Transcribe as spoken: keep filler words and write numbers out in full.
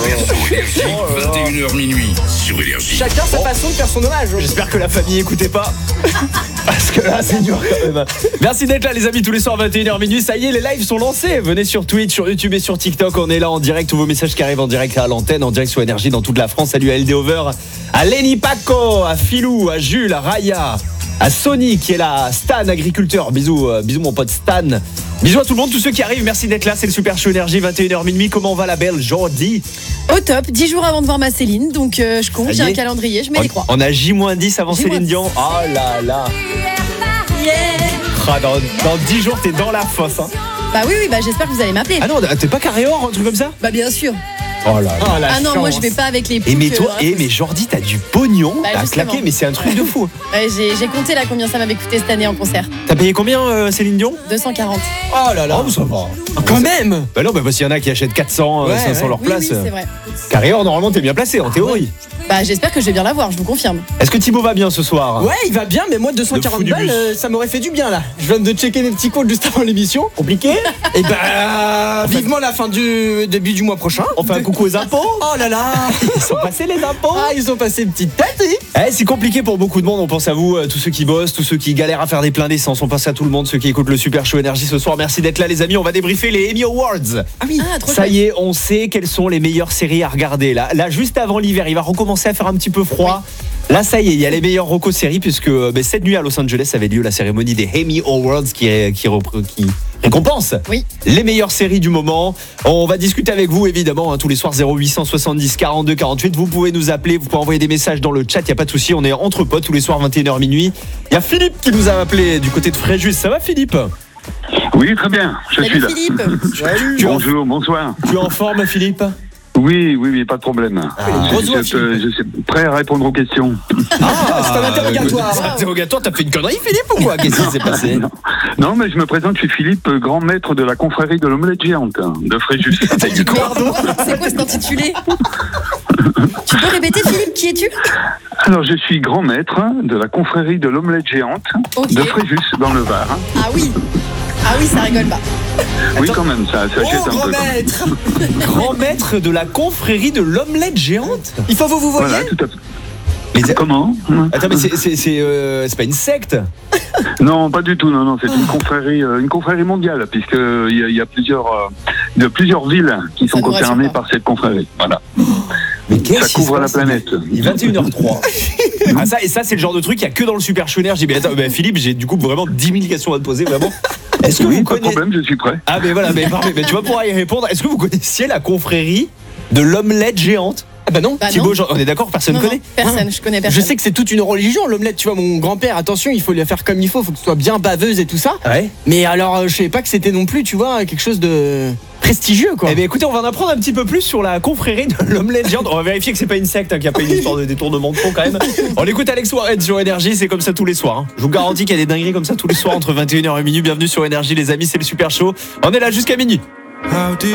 vingt et une heures minuit sur Énergie. Chacun sa façon de faire son hommage. J'espère que la famille écoutait pas. Parce que là c'est dur quand même. Merci d'être là les amis tous les soirs vingt et une heures minuit. Ça y est, les lives sont lancés. Venez sur Twitch, sur YouTube et sur TikTok. On est là en direct. Tous vos messages qui arrivent en direct à l'antenne, en direct sur Énergie dans toute la France. Salut à L D Over, à Lenny Paco, à Philou, à Jules, à Raya, à Sony qui est là, à Stan agriculteur. Bisous, euh, bisous mon pote Stan. Bisous à tout le monde, tous ceux qui arrivent. Merci d'être là. C'est le Super Show Énergie vingt et une heures minuit. Comment va la belle Jordi? Au top, dix jours avant de voir ma Céline, donc euh, je compte, j'ai un calendrier, je mets les croix. On a J moins dix avant Céline Dion. Oh là là. Yeah. Ah, dans, dans dix jours, t'es dans la fosse. Hein. Bah oui, oui, bah j'espère que vous allez m'appeler. Ah non, t'es pas carré or, un truc comme ça? Bah bien sûr. Oh là là. Ah non, moi je vais pas avec les poules. Et mais toi, que, et mais Jordi, t'as du pognon bah, à claquer, mais c'est un truc de fou. Ouais, j'ai, j'ai compté là combien ça m'avait coûté cette année en concert. T'as payé combien euh, Céline Dion? deux cent quarante. Oh là là. Oh, ça va. Ah, quand même. Bah non, bah parce qu'il y en a qui achètent quatre cents, ouais, cinq cents ouais. leur Oui, place. oui, c'est vrai. Carré or, normalement, t'es bien placé en théorie. Bah j'espère que je vais bien l'avoir, je vous confirme. Est-ce que Thibaut va bien ce soir? Ouais, il va bien, mais moi deux cent quarante Le fou du balles, bus. euh, ça m'aurait fait du bien là. Je viens de checker les petits codes juste avant l'émission. Compliqué? Et bah, vivement la fin du début du mois prochain. On fait un coucou aux impôts? Oh là là. Ils sont passés les impôts? Ah, ils ont passé une petite tête. oui. Eh, c'est compliqué pour beaucoup de monde, on pense à vous, euh, tous ceux qui bossent, tous ceux qui galèrent à faire des pleins d'essence, on pense à tout le monde, ceux qui écoutent le Super Show Énergie ce soir. Merci d'être là les amis, on va débriefer les Emmy Awards. Ah oui. Ah, trop Ça chouette. y est, on sait quelles sont les meilleures séries à regarder. Là, là juste avant l'hiver, il va recommencer à faire un petit peu froid. Là, ça y est, il y a les meilleures recos séries puisque euh, bah, cette nuit à Los Angeles avait lieu la cérémonie des Emmy Awards qui, qui, repre- qui récompense Oui. les meilleures séries du moment. On va discuter avec vous évidemment hein, tous les soirs zéro huit cent soixante-dix quarante-deux quarante-huit. Vous pouvez nous appeler, vous pouvez envoyer des messages dans le chat, il n'y a pas de souci. On est entre potes tous les soirs vingt et une heures minuit. Il y a Philippe qui nous a appelé du côté de Fréjus. Ça va Philippe? Oui, très bien, je suis Salut là. Philippe. Salut. Tu es en- Bonjour, bonsoir. tu es en forme Philippe? Oui, oui, oui, pas de problème. Ah, je, reçois, je- je- je suis prêt à répondre aux questions. Ah, c'est un interrogatoire. C'est un interrogatoire, t'as fait une connerie Philippe ou quoi? Qu'est-ce qui s'est passé? Non. Non, mais je me présente, je suis Philippe, grand maître de la confrérie de l'omelette géante de Fréjus. T'as dit quoi? C'est quoi cet intitulé? Tu peux répéter Philippe, qui es-tu? Alors, je suis grand maître de la confrérie de l'omelette géante Ok. de Fréjus, dans le Var. Ah oui. Ah oui, ça rigole pas. Oui, quand même, ça, ça achète Oh, un grand peu. quand même. maître. Grand maître de la confrérie de l'omelette géante. Il faut vous vous voyez. Voilà, tout à fait. Mais Comment? attends, mais c'est, c'est, c'est, euh, c'est pas une secte? Non, pas du tout. Non, non, c'est une confrérie, euh, une confrérie mondiale, puisque il y, a- il y a plusieurs, euh, il y a plusieurs villes qui sont nous rassure concernées pas. par cette confrérie. Voilà. Mais qu'est-ce Ça qui couvre se la passe? planète. Il est vingt et une heures trois. Ah, ça, et ça, c'est le genre de truc qu'il n'y a que dans le Super Show Énergie. Mais attends, mais Philippe, j'ai du coup vraiment dix mille questions à te poser, vraiment. Est-ce que Oui, vous pas de connaissez... problème, je suis prêt. Ah, mais voilà, mais parfait. Mais tu vas pouvoir y répondre. Est-ce que vous connaissiez la confrérie de l'omelette géante? Ah bah non. Bah Thibaut, non. genre, on est d'accord, personne Non, ne connaît? non, personne, je connais Je personne. sais que c'est toute une religion l'omelette, tu vois, mon grand-père, attention, il faut la faire comme il faut, faut que ce soit bien baveuse et tout ça. Ouais. Mais alors, euh, je savais pas que c'était non plus, tu vois, quelque chose de prestigieux, quoi. Eh bien écoutez, on va en apprendre un petit peu plus sur la confrérie de l'omelette géante. On va vérifier que c'est pas une secte, hein, qu'il n'y a pas une histoire de détournement de fonds quand même. On écoute Alex Warren sur Énergie, c'est comme ça tous les soirs. hein. Je vous garantis qu'il y a des dingueries comme ça tous les soirs entre vingt et une heures et minuit. Bienvenue sur Énergie les amis, c'est le Super Show. On est là jusqu'à minuit. How did